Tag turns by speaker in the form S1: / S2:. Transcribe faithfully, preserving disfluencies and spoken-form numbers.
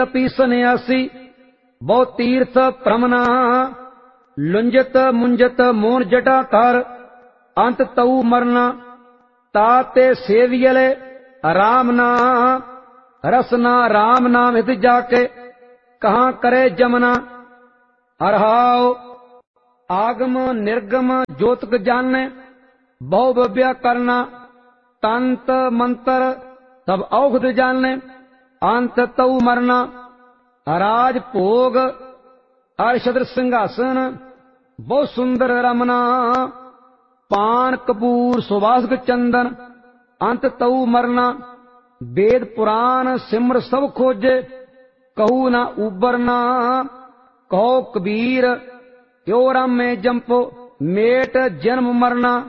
S1: ਪੀ ਸੰਨਿਆਸੀ ਬਹੁ ਤੀਰਥ ਭ੍ਰਮਣਾ ਲੁੰਜਤ ਮੁੰਜਤ ਮੋਨ ਜਟਾ ਧਰ ਅੰਤ ਤਉ ਮਰਨਾ ਤਾਤੇ ਸੇਵੀਅਲੇ ਰਾਮ ਨਾ ਰਸਨਾ ਰਾਮ ਨਾਮ ਹਿਤ ਜਾਕੇ ਕਹਾਂ ਕਰੇ ਜਮਨਾ ਹਰਹਾਉ ਆਗਮ ਨਿਰਗਮ ਜੋਤਕ ਜਾਣੈ ਬਹੁ ਬੱਬਿਆ ਕਰਨਾ ਤੰਤ ਮੰਤਰ ਸਭ ਔਖਦ ਜਾਣੈ ਅੰਤ ਤਉ ਮਰਨਾ ਰਾਜ ਭੋਗ ਅਰਸ਼ਦ ਸਿੰਘਾਸਨ ਬਹੁ ਸੁੰਦਰ ਰਮਨਾ ਪਾਨ ਕਪੂਰ ਸੁਵਾਸਕ ਚੰਦਨ ਅੰਤ ਤਉ ਮਰਨਾ वेद पुराण सिमर सब खोजे कहू न उबरना कहो कबीर यो राम में जंपो मेट जन्म मरना